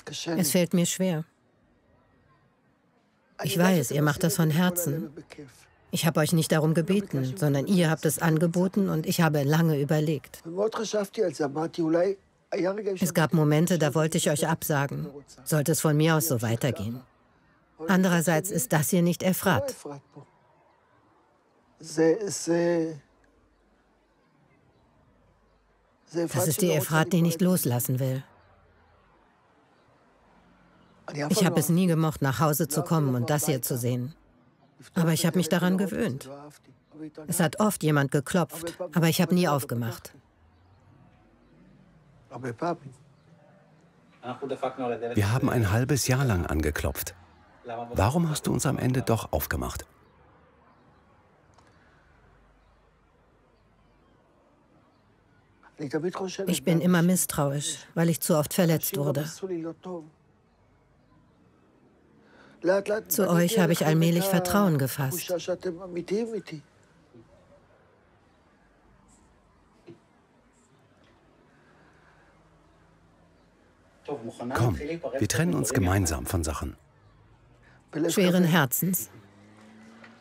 Es fällt mir schwer. Ich weiß, ihr macht das von Herzen. Ich habe euch nicht darum gebeten, sondern ihr habt es angeboten und ich habe lange überlegt. Es gab Momente, da wollte ich euch absagen. Sollte es von mir aus so weitergehen. Andererseits ist das hier nicht Efrat. Das ist die Efrat, die nicht loslassen will. Ich habe es nie gemocht, nach Hause zu kommen und das hier zu sehen. Aber ich habe mich daran gewöhnt. Es hat oft jemand geklopft, aber ich habe nie aufgemacht. Wir haben ein halbes Jahr lang angeklopft. Warum hast du uns am Ende doch aufgemacht? Ich bin immer misstrauisch, weil ich zu oft verletzt wurde. Zu euch habe ich allmählich Vertrauen gefasst. Komm, wir trennen uns gemeinsam von Sachen. Schweren Herzens.